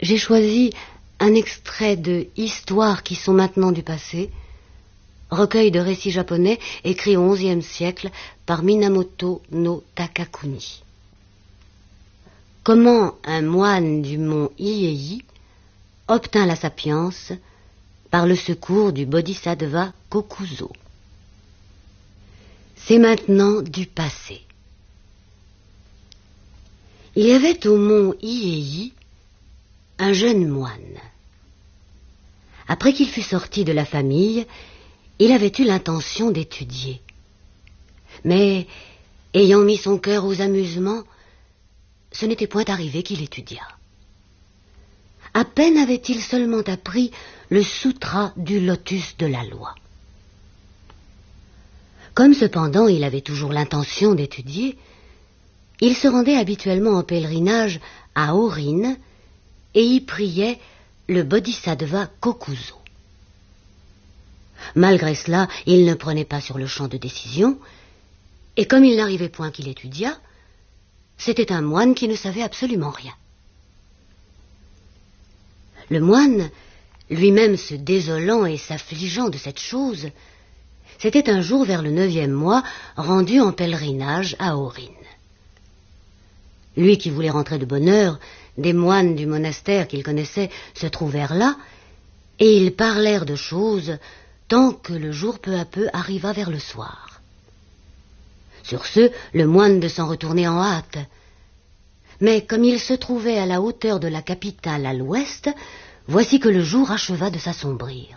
J'ai choisi un extrait de Histoires qui sont maintenant du passé, recueil de récits japonais écrit au XIe siècle par Minamoto no Takakuni. Comment un moine du mont Hiei obtint la sapience par le secours du Bodhisattva Kokuzo. C'est maintenant du passé. Il y avait au mont Hiei un jeune moine. Après qu'il fût sorti de la famille, il avait eu l'intention d'étudier. Mais, ayant mis son cœur aux amusements, ce n'était point arrivé qu'il étudiât. À peine avait-il seulement appris le sutra du lotus de la loi. Comme cependant il avait toujours l'intention d'étudier, il se rendait habituellement en pèlerinage à Orin et y priait le Bodhisattva Kokuzo. Malgré cela, il ne prenait pas sur le champ de décision, et comme il n'arrivait point qu'il étudiât, c'était un moine qui ne savait absolument rien. Le moine, lui-même se désolant et s'affligeant de cette chose, s'était un jour vers le 9e mois rendu en pèlerinage à Orin. Lui qui voulait rentrer de bonne heure, des moines du monastère qu'il connaissait se trouvèrent là, et ils parlèrent de choses tant que le jour peu à peu arriva vers le soir. Sur ce, le moine de s'en retourner en hâte. Mais comme il se trouvait à la hauteur de la capitale à l'ouest, voici que le jour acheva de s'assombrir.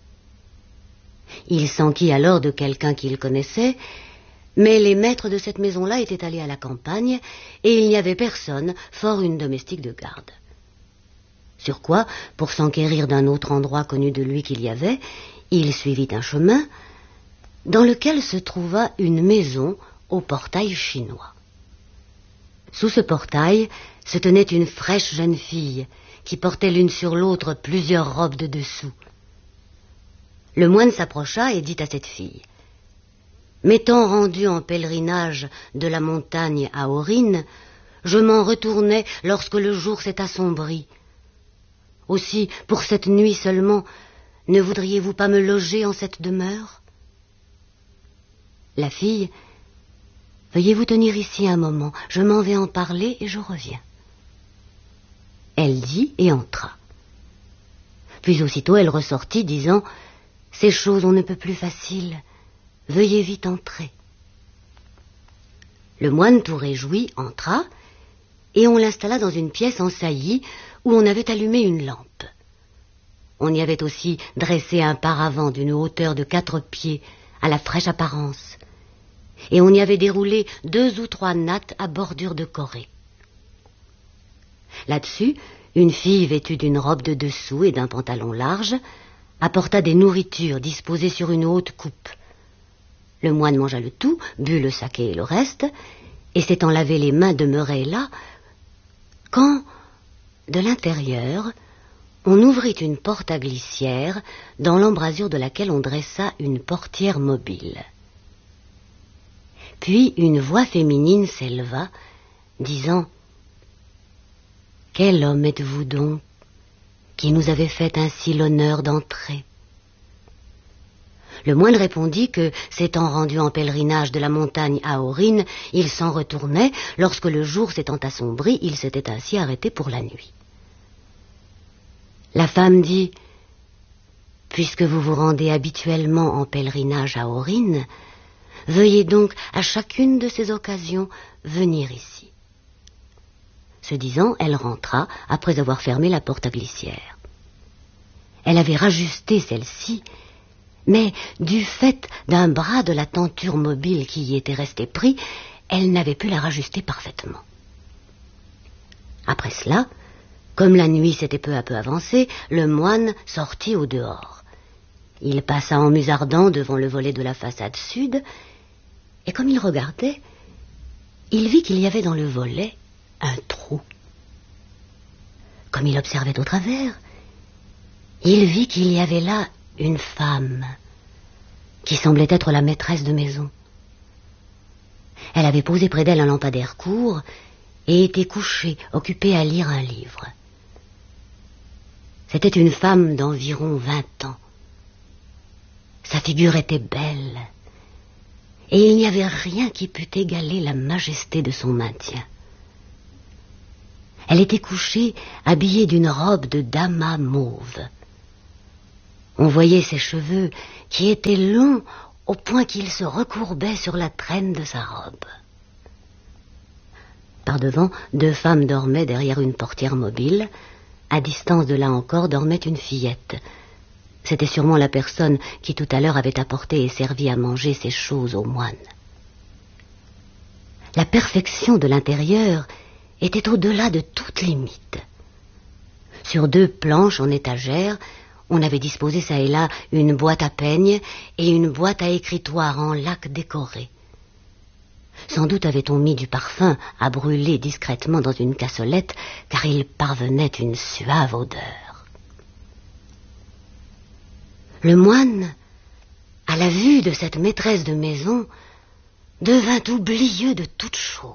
Il s'enquit alors de quelqu'un qu'il connaissait, mais les maîtres de cette maison-là étaient allés à la campagne, et il n'y avait personne, fort une domestique de garde. Sur quoi, pour s'enquérir d'un autre endroit connu de lui qu'il y avait, il suivit un chemin dans lequel se trouva une maison au portail chinois. Sous ce portail se tenait une fraîche jeune fille qui portait l'une sur l'autre plusieurs robes de dessous. Le moine s'approcha et dit à cette fille: « M'étant rendu en pèlerinage de la montagne à Orin, je m'en retournais lorsque le jour s'est assombri. Aussi, pour cette nuit seulement, ne voudriez-vous pas me loger en cette demeure ?» La fille: « Veuillez vous tenir ici un moment, je m'en vais en parler et je reviens. » Elle dit et entra. Puis aussitôt elle ressortit, disant: « Ces choses on ne peut plus faciles, veuillez vite entrer. » Le moine, tout réjoui, entra, et on l'installa dans une pièce en saillie où on avait allumé une lampe. On y avait aussi dressé un paravent d'une hauteur de 4 pieds, à la fraîche apparence, et on y avait déroulé 2 ou 3 nattes à bordure de corée. Là-dessus, une fille vêtue d'une robe de dessous et d'un pantalon large apporta des nourritures disposées sur une haute coupe. Le moine mangea le tout, but le saké et le reste, et s'étant lavé les mains demeurait là, quand, de l'intérieur, on ouvrit une porte à glissière, dans l'embrasure de laquelle on dressa une portière mobile. Puis une voix féminine s'éleva, disant: « Quel homme êtes-vous donc, qui nous avait fait ainsi l'honneur d'entrer ?» Le moine répondit que, s'étant rendu en pèlerinage de la montagne à Orin, il s'en retournait, lorsque le jour s'étant assombri, il s'était ainsi arrêté pour la nuit. La femme dit: « Puisque vous vous rendez habituellement en pèlerinage à Orin, veuillez donc à chacune de ces occasions venir ici. » Ce disant, elle rentra après avoir fermé la porte à glissière. Elle avait rajusté celle-ci, mais du fait d'un bras de la tenture mobile qui y était resté pris, elle n'avait pu la rajuster parfaitement. Après cela, comme la nuit s'était peu à peu avancée, le moine sortit au dehors. Il passa en musardant devant le volet de la façade sud, et comme il regardait, il vit qu'il y avait dans le volet un trou. Comme il observait au travers, il vit qu'il y avait là une femme qui semblait être la maîtresse de maison. Elle avait posé près d'elle un lampadaire court et était couchée, occupée à lire un livre. C'était une femme d'environ 20 ans. Sa figure était belle, et il n'y avait rien qui pût égaler la majesté de son maintien. Elle était couchée, habillée d'une robe de damas mauve. On voyait ses cheveux qui étaient longs au point qu'ils se recourbaient sur la traîne de sa robe. Par-devant, 2 femmes dormaient derrière une portière mobile. À distance de là encore dormait une fillette. C'était sûrement la personne qui tout à l'heure avait apporté et servi à manger ces choses aux moines. La perfection de l'intérieur était au-delà de toute limite. Sur 2 planches en étagère, on avait disposé çà et là une boîte à peignes et une boîte à écritoire en laque décorée. Sans doute avait-on mis du parfum à brûler discrètement dans une cassolette, car il parvenait une suave odeur. Le moine, à la vue de cette maîtresse de maison, devint oublieux de toute chose.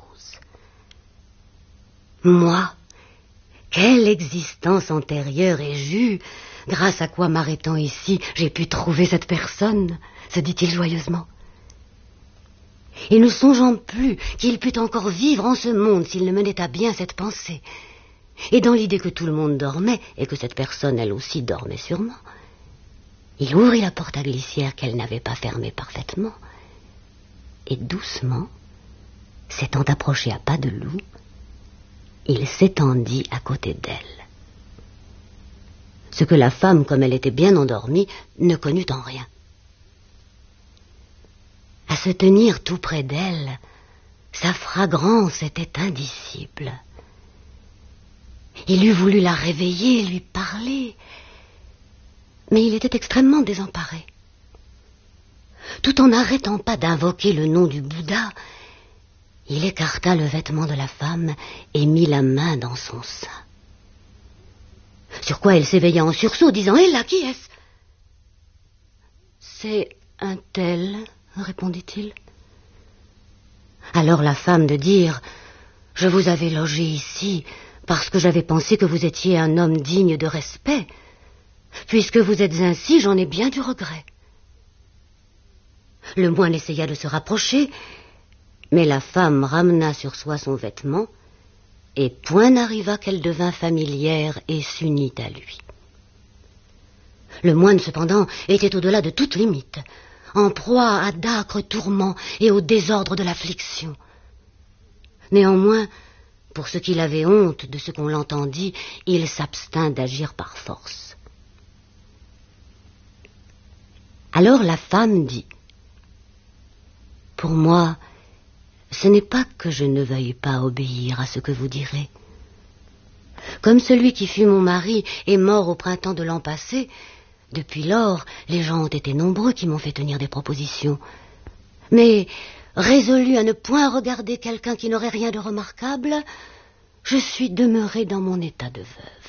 Moi, quelle existence antérieure ai-je eue, grâce à quoi, m'arrêtant ici, j'ai pu trouver cette personne, se dit-il joyeusement. Et ne songeant plus qu'il pût encore vivre en ce monde s'il ne menait à bien cette pensée, et dans l'idée que tout le monde dormait, et que cette personne, elle aussi, dormait sûrement, il ouvrit la porte à glissière qu'elle n'avait pas fermée parfaitement, et doucement, s'étant approché à pas de loup, il s'étendit à côté d'elle. Ce que la femme, comme elle était bien endormie, ne connut en rien. À se tenir tout près d'elle, sa fragrance était indicible. Il eût voulu la réveiller et lui parler, mais il était extrêmement désemparé. Tout en n'arrêtant pas d'invoquer le nom du Bouddha, il écarta le vêtement de la femme et mit la main dans son sein. Sur quoi elle s'éveilla en sursaut, disant « Hé là, qui est-ce » ? « C'est un tel, » répondit-il. Alors la femme de dire « Je vous avais logé ici parce que j'avais pensé que vous étiez un homme digne de respect. Puisque vous êtes ainsi, j'en ai bien du regret. » Le moine essaya de se rapprocher, mais la femme ramena sur soi son vêtement, et point n'arriva qu'elle devint familière et s'unit à lui. Le moine, cependant, était au-delà de toute limite, en proie à d'âcres tourments et au désordre de l'affliction. Néanmoins, pour ce qu'il avait honte de ce qu'on l'entendit, il s'abstint d'agir par force. Alors la femme dit « Pour moi, ce n'est pas que je ne veuille pas obéir à ce que vous direz. Comme celui qui fut mon mari est mort au printemps de l'an passé, depuis lors, les gens ont été nombreux qui m'ont fait tenir des propositions. Mais, résolu à ne point regarder quelqu'un qui n'aurait rien de remarquable, je suis demeurée dans mon état de veuve.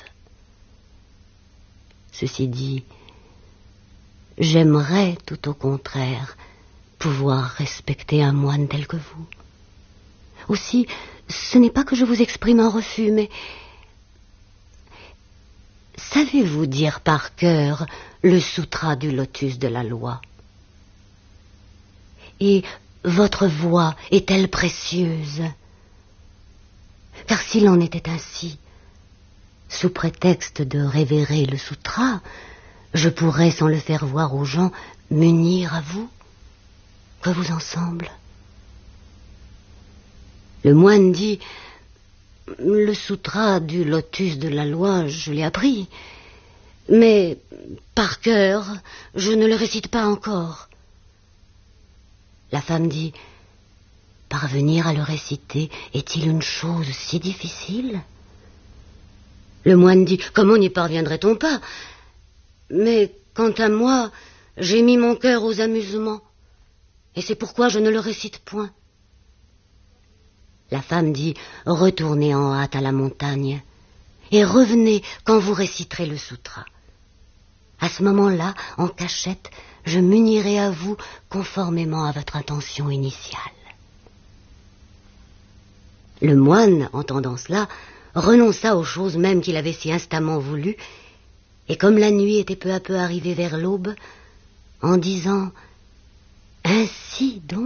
Ceci dit, j'aimerais tout au contraire pouvoir respecter un moine tel que vous. Aussi, ce n'est pas que je vous exprime un refus, mais... Savez-vous dire par cœur le sutra du lotus de la loi? Et votre voix est-elle précieuse? Car s'il en était ainsi, sous prétexte de révérer le sutra, je pourrais, sans le faire voir aux gens, m'unir à vous. Que vous en semble? Le moine dit « Le sutra du lotus de la loi, je l'ai appris, mais par cœur, je ne le récite pas encore. » La femme dit « Parvenir à le réciter est-il une chose si difficile ?» Le moine dit « Comment n'y parviendrait-on pas? Mais quant à moi, j'ai mis mon cœur aux amusements, et c'est pourquoi je ne le récite point. » La femme dit « Retournez en hâte à la montagne, et revenez quand vous réciterez le sutra. À ce moment-là, en cachette, je m'unirai à vous conformément à votre intention initiale. » Le moine, entendant cela, renonça aux choses mêmes qu'il avait si instamment voulues, Et comme la nuit était peu à peu arrivée vers l'aube, en disant « Ainsi donc »,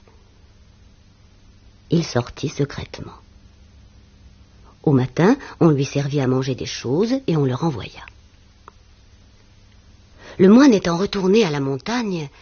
il sortit secrètement. Au matin, on lui servit à manger des choses et on le renvoya. Le moine étant retourné à la montagne,